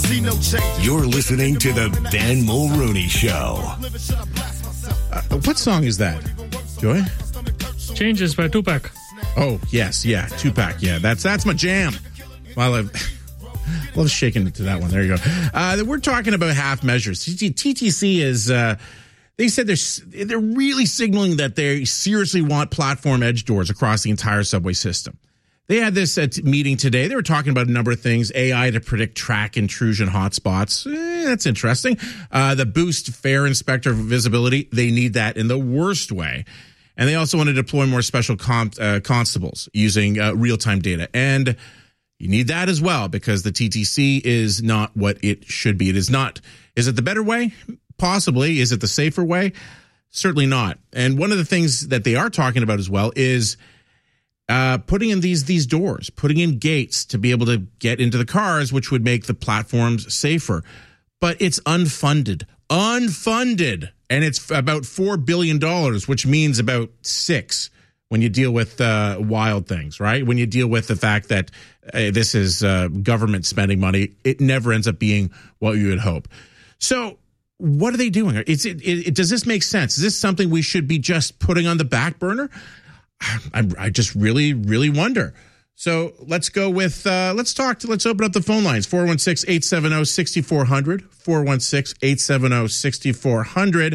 see no change. You're listening to the Dan Mulrooney Show. What song is that, Joy? Changes by Tupac. Oh, yes, yeah, Tupac, yeah. That's my jam. Well, I love shaking it to that one. There you go. We're talking about half measures. TTC is, they said they're really signaling that they seriously want platform edge doors across the entire subway system. They had this meeting today. They were talking about a number of things. AI to predict track intrusion hotspots. That's interesting. The boost fare inspector visibility. They need that in the worst way. And they also want to deploy more special constables using real-time data. And you need that as well because the TTC is not what it should be. It is not. Is it the better way? Possibly. Is it the safer way? Certainly not. And one of the things that they are talking about as well is putting in these doors, putting in gates to be able to get into the cars, which would make the platforms safer. But it's unfunded. And it's about $4 billion, which means about 6 when you deal with wild things, right? When you deal with the fact that this is government spending money, it never ends up being what you would hope. So what are they doing? Does this make sense? Is this something we should be just putting on the back burner? I just really, really wonder. So let's go with, let's open up the phone lines, 416-870-6400, 416-870-6400.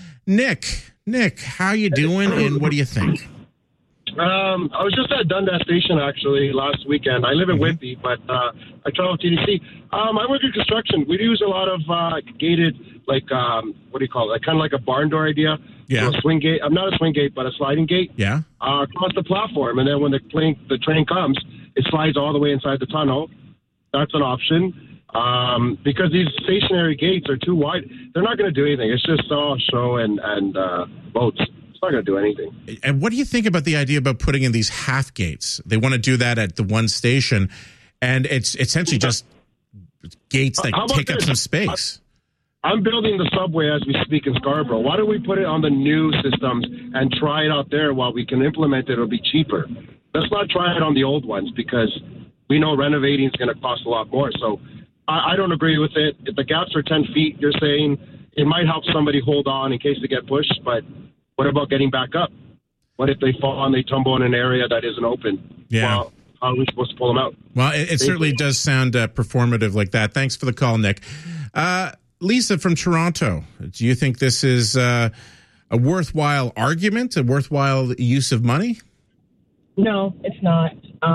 Nick, how you doing and what do you think? I was just at Dundas Station, actually, last weekend. I live in Whitby, but I travel to TDC. I work in construction. We use a lot of gated, like, what do you call it? Kind of like a barn door idea. Yeah. So a swing gate. I'm not a swing gate, but a sliding gate. Yeah. Across the platform. And then when the train comes, it slides all the way inside the tunnel. That's an option. Because these stationary gates are too wide, they're not going to do anything. It's just all show and boats. It's not going to do anything. And what do you think about the idea about putting in these half gates? They want to do that at the one station, and it's essentially just gates that take up some space. I'm building the subway as we speak in Scarborough. Why don't we put it on the new systems and try it out there while we can implement it? It'll be cheaper. Let's not try it on the old ones because we know renovating is going to cost a lot more. So I don't agree with it. If the gaps are 10 feet, you're saying it might help somebody hold on in case they get pushed, but what about getting back up? What if they fall and they tumble in an area that isn't open? Yeah. Well, how are we supposed to pull them out? Well, it certainly does sound performative like that. Thanks for the call, Nick. Lisa from Toronto, do you think this is a worthwhile argument, a worthwhile use of money? No, it's not.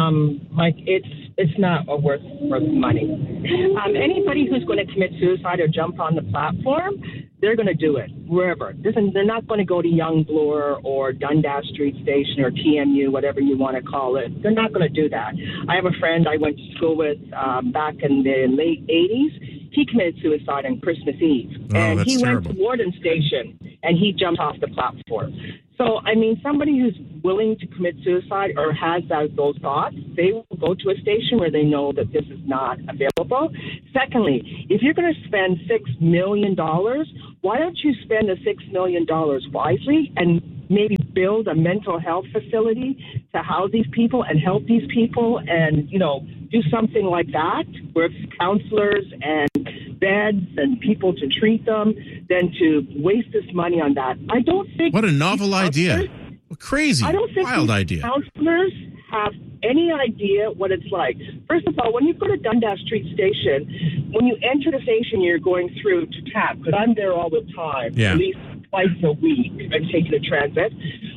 It's not worth money. Anybody who's going to commit suicide or jump on the platform, they're going to do it wherever. They're not going to go to Young Bloor or Dundas Street Station or TMU, whatever you want to call it. They're not going to do that. I have a friend I went to school with back in the late 80s. He committed suicide on Christmas Eve. And he went to Warden Station, and he jumped off the platform. So, I mean, somebody who's willing to commit suicide or has those thoughts, they will go to a station where they know that this is not available. Secondly, if you're going to spend $6 million, why don't you spend the $6 million wisely and maybe build a mental health facility to house these people and help these people and, do something like that where it's counselors and beds and people to treat them than to waste this money on that. I don't think... What a novel idea. Crazy, wild idea. Counselors have any idea what it's like. First of all, when you go to Dundas Street Station, when you enter the station, you're going through to TAP, because I'm there all the time, at least twice a week. I'm taking the transit.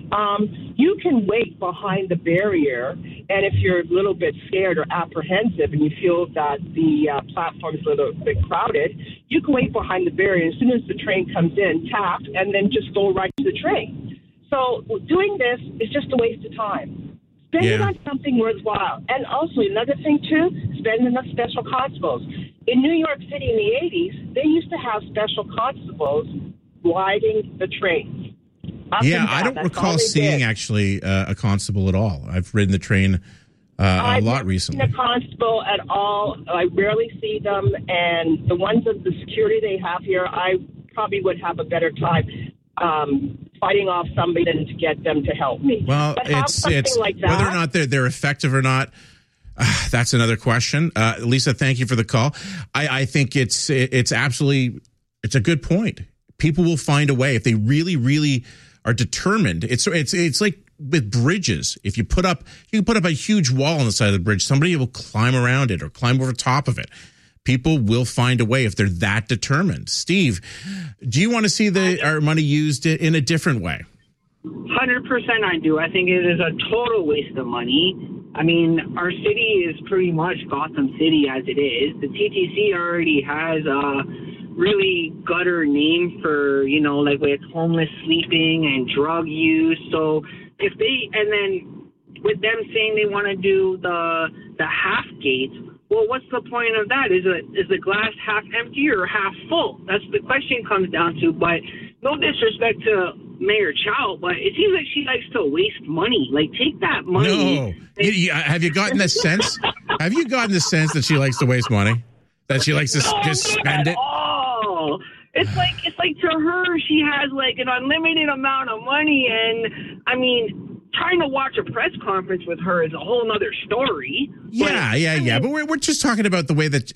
You can wait behind the barrier, and if you're a little bit scared or apprehensive and you feel that the platform is a little bit crowded, you can wait behind the barrier. As soon as the train comes in, tap, and then just go right to the train. So doing this is just a waste of time. Spend it on something worthwhile. And also, another thing, too, spend enough special constables. In New York City in the 80s, they used to have special constables gliding the trains. I don't recall seeing actually a constable at all. I've ridden the train a lot recently. I've never seen a constable at all. I rarely see them. And the ones of the security they have here, I probably would have a better time fighting off somebody than to get them to help me. Well, it's like that, whether or not they're effective or not. That's another question. Lisa, thank you for the call. I think it's absolutely, it's a good point. People will find a way if they really, really are determined. It's like with bridges. If you can put up a huge wall on the side of the bridge, somebody will climb around it or climb over top of it. People will find a way if they're that determined. Steve, do you want to see our money used in a different way? 100% I do. I think it is a total waste of money. I mean, our city is pretty much Gotham City as it is. The TTC already has a really gutter name for, like with homeless sleeping and drug use. So and then with them saying they want to do the half gate, well, what's the point of that? Is the glass half empty or half full? That's the question comes down to. But no disrespect to Mayor Chow, but it seems like she likes to waste money. Like, take that money. No. Have you gotten the sense? Have you gotten the sense that she likes to waste money? That she likes to just spend it? Oh, it's like to her, she has like an unlimited amount of money, and I mean, trying to watch a press conference with her is a whole nother story. Yeah. But we're just talking about the way that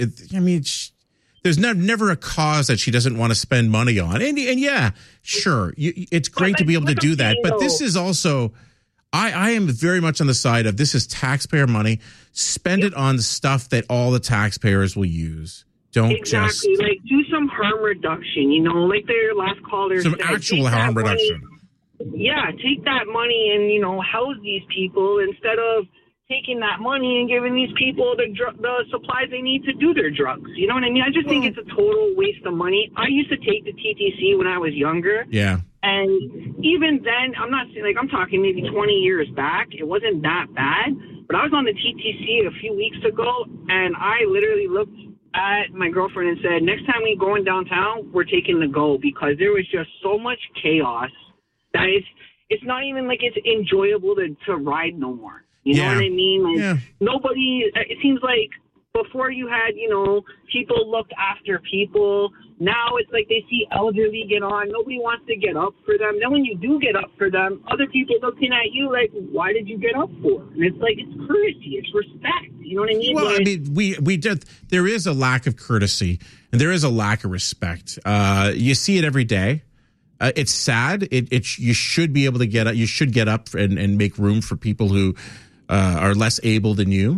there's never a cause that she doesn't want to spend money on, and yeah, sure, it's great to be able to do that. But this is also, I am very much on the side of this is taxpayer money. Spend it on stuff that all the taxpayers will use. Don't exactly like do some harm reduction. Like their last caller some said, actual harm reduction. Yeah, take that money and, house these people instead of taking that money and giving these people the supplies they need to do their drugs. You know what I mean? I just think it's a total waste of money. I used to take the TTC when I was younger. Yeah. And even then, I'm not saying, I'm talking maybe 20 years back. It wasn't that bad. But I was on the TTC a few weeks ago, and I literally looked at my girlfriend and said, next time we go in downtown, we're taking the GO, because there was just so much chaos that it's not even like it's enjoyable to ride no more. You know what I mean? Like nobody, it seems like before you had, people looked after people. Now it's like they see elderly get on. Nobody wants to get up for them. Then when you do get up for them, other people looking at you like, why did you get up for? And it's like, it's courtesy. It's respect. You know what I mean? Well, I mean, we did. There is a lack of courtesy and there is a lack of respect. You see it every day. It's sad. You should be able to get up. You should get up and make room for people who are less able than you.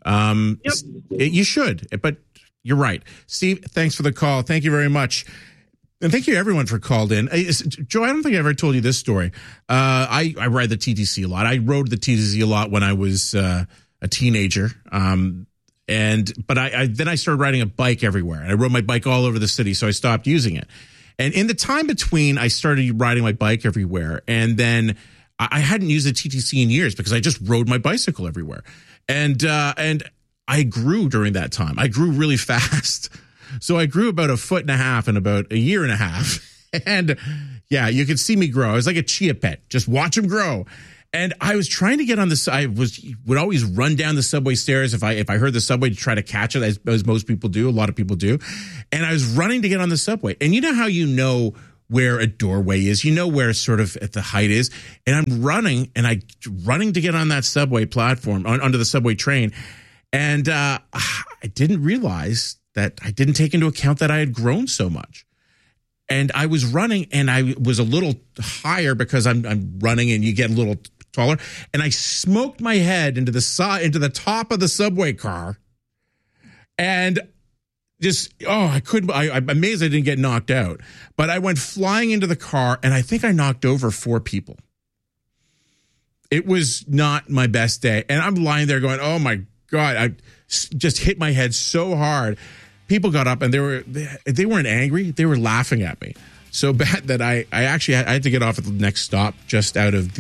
You should, but you're right. Steve, thanks for the call. Thank you very much. And thank you everyone for called in. Joe, I don't think I ever told you this story. I ride the TTC a lot. I rode the TTC a lot when I was a teenager. But then I started riding a bike everywhere. And I rode my bike all over the city, so I stopped using it. And in the time between, I started riding my bike everywhere. And then I hadn't used a TTC in years because I just rode my bicycle everywhere. And I grew during that time. I grew really fast. So I grew about 1.5 feet in about 1.5 years. And yeah, you could see me grow. I was like a chia pet. Just watch him grow. And I was trying to get on this. Would always run down the subway stairs if I heard the subway to try to catch it, as most people do. A lot of people do. And I was running to get on the subway. And you know how you know where a doorway is, you know where sort of at the height is. And I'm running to get on that subway platform, onto the subway train. And I didn't realize that I didn't take into account that I had grown so much. And I was running and I was a little higher because I'm running and you get a little taller. And I smoked my head into the top of the subway car. And I'm amazed I didn't get knocked out. But I went flying into the car and I think I knocked over 4 people. It was not my best day. And I'm lying there going, oh my God, I just hit my head so hard. People got up and they weren't angry. They were laughing at me so bad that I had to get off at the next stop just out of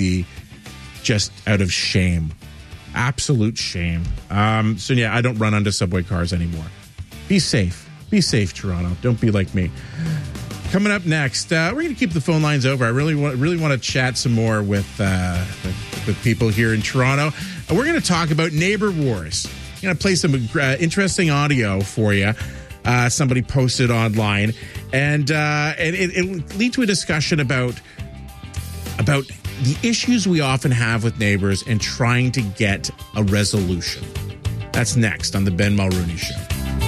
shame, absolute shame. So yeah, I don't run onto subway cars anymore. Be safe, Toronto. Don't be like me. Coming up next, we're going to keep the phone lines over. I really want to chat some more with people here in Toronto. We're going to talk about neighbor wars. I'm going to play some interesting audio for you. Somebody posted online, and it'll lead to a discussion about the issues we often have with neighbors and trying to get a resolution. That's next on the Ben Mulrooney Show.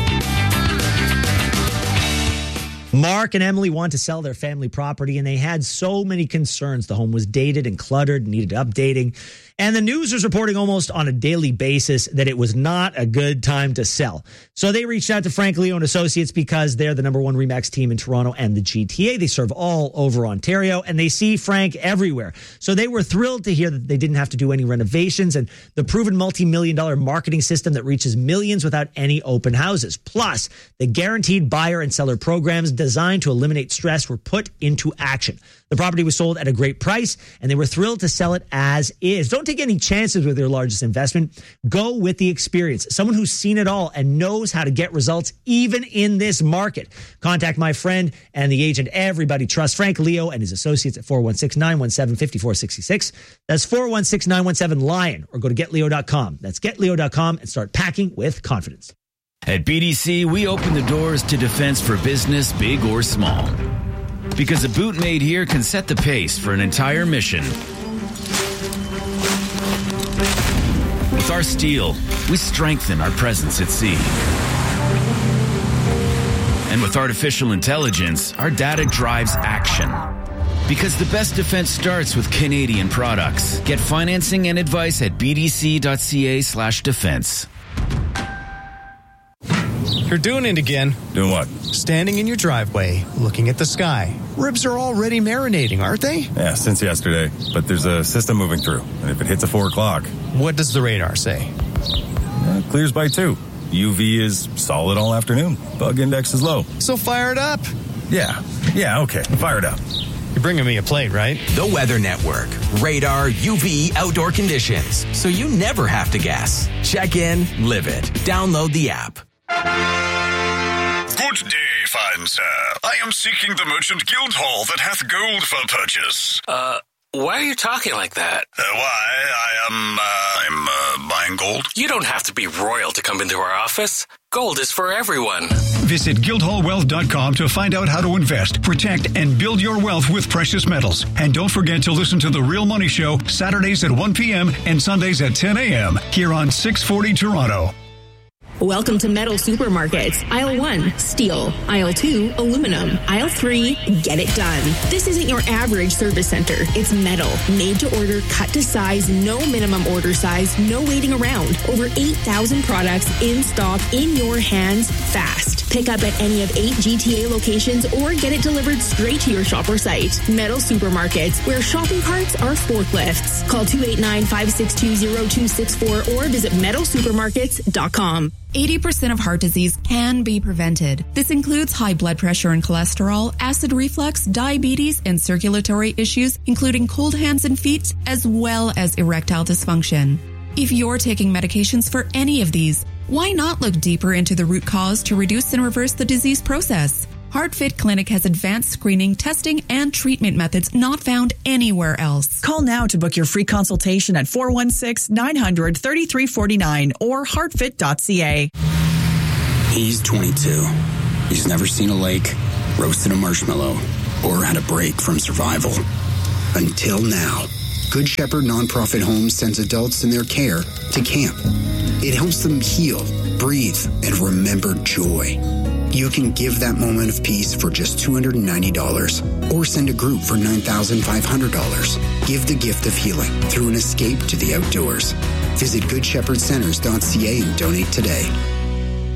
Mark and Emily want to sell their family property, and they had so many concerns. The home was dated and cluttered, needed updating. And the news is reporting almost on a daily basis that it was not a good time to sell. So they reached out to Frank Leo and Associates because they're the number one RE/MAX team in Toronto and the GTA. They serve all over Ontario, and they see Frank everywhere. So they were thrilled to hear that they didn't have to do any renovations, and the proven multi-million-dollar marketing system that reaches millions without any open houses. Plus, the guaranteed buyer and seller programs designed to eliminate stress were put into action. The property was sold at a great price, and they were thrilled to sell it as is. Don't take any chances with your largest investment. Go with the experience. Someone who's seen it all and knows how to get results even in this market. Contact my friend and the agent everybody trusts, Frank Leo and his associates at 416-917-5466. That's 416-917-LION, or go to getleo.com. That's getleo.com, and start packing with confidence. At BDC, we open the doors to defense for business, big or small. Because a boot made here can set the pace for an entire mission. With our steel, we strengthen our presence at sea. And with artificial intelligence, our data drives action. Because the best defense starts with Canadian products. Get financing and advice at bdc.ca/defense. You're doing it again. Doing what? Standing in your driveway, looking at the sky. Ribs are already marinating, aren't they? Yeah, since yesterday. But there's a system moving through. And if it hits at 4 o'clock... What does the radar say? Clears by 2. UV is solid all afternoon. Bug index is low. So fire it up. Yeah, okay. Fire it up. You're bringing me a plate, right? The Weather Network. Radar, UV, outdoor conditions. So you never have to guess. Check in, live it. Download the app. Good day, fine sir. I am seeking the Merchant Guild Hall that hath gold for purchase. Why are you talking like that? I'm buying gold. You don't have to be royal to come into our office. Gold is for everyone. Visit guildhallwealth.com to find out how to invest, protect, and build your wealth with precious metals. And don't forget to listen to The Real Money Show Saturdays at 1 p.m. and Sundays at 10 a.m. here on 640 Toronto. Welcome to Metal Supermarkets. Aisle 1, steel. Aisle 2, aluminum. Aisle 3, get it done. This isn't your average service center. It's metal, made to order, cut to size, no minimum order size, no waiting around. Over 8,000 products in stock, in your hands, fast. Pick up at any of 8 GTA locations or get it delivered straight to your shop or site. Metal Supermarkets, where shopping carts are forklifts. Call 289-562-0264 or visit metalsupermarkets.com. 80% of heart disease can be prevented. This includes high blood pressure and cholesterol, acid reflux, diabetes, and circulatory issues, including cold hands and feet, as well as erectile dysfunction. If you're taking medications for any of these, why not look deeper into the root cause to reduce and reverse the disease process? HeartFit Clinic has advanced screening, testing, and treatment methods not found anywhere else. Call now to book your free consultation at 416-900-3349 or heartfit.ca. He's 22. He's never seen a lake, roasted a marshmallow, or had a break from survival. Until now. Good Shepherd Nonprofit Homes sends adults in their care to camp. It helps them heal, breathe, and remember joy. You can give that moment of peace for just $290 or send a group for $9,500. Give the gift of healing through an escape to the outdoors. Visit GoodShepherdCenters.ca and donate today.